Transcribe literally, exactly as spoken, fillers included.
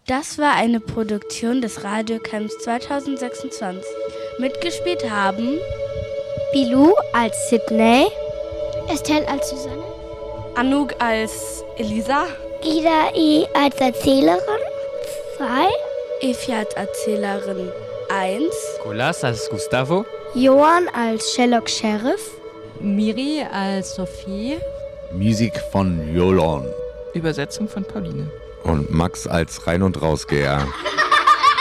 Das war eine Produktion des Radiocamps zwanzig sechsundzwanzig. Mitgespielt haben Bilou als Sydney, Estelle als Susanne, Anouk als Elisa, Ida E. als Erzählerin zwei, Efi als Erzählerin eins, Colas als Gustavo, Johann als Sherlock Sheriff, Miri als Sophie, Musik von Jolon Übersetzung von Pauline und Max als Rein- und Rausgeher.